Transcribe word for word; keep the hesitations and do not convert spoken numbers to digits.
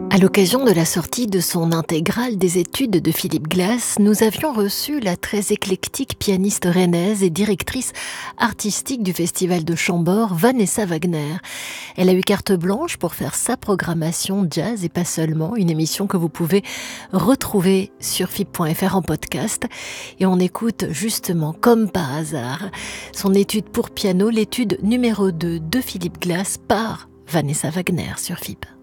À l'occasion de la sortie de son intégrale des études de Philip Glass, nous avions reçu la très éclectique pianiste rennaise et directrice artistique du Festival de Chambord, Vanessa Wagner. Elle a eu carte blanche pour faire sa programmation jazz et pas seulement, une émission que vous pouvez retrouver sur F I B point F R en podcast. Et on écoute justement, comme par hasard, son étude pour piano, l'étude numéro deux de Philip Glass par Vanessa Wagner sur F I B.